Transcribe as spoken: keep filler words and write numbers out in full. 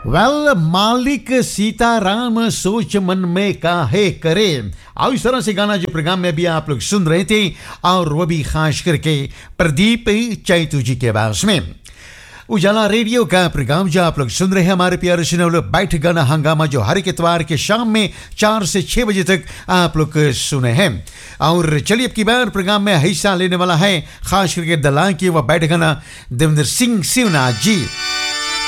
Well मालिक सीताराम सोच मन में काहे करे। आओ इस तरह से गाना जो प्रोग्राम में भी आप लोग सुन रहे थे, और वो भी खास करके प्रदीप चैतू जी के आवाज में। उजाला रेडियो का प्रोग्राम जो आप लोग सुन रहे हैं, हमारे प्यारे सुने लोग, बैठ गाना हंगामा, जो हर एक इतवार के शाम में चार से छः बजे तक आप लोग सुने हैं। और चलिए अब की बार प्रोग्राम में हिस्सा लेने वाला है खास करके दलान की वह बैठ गाना देवेंद्र सिंह शिवनाथ जी।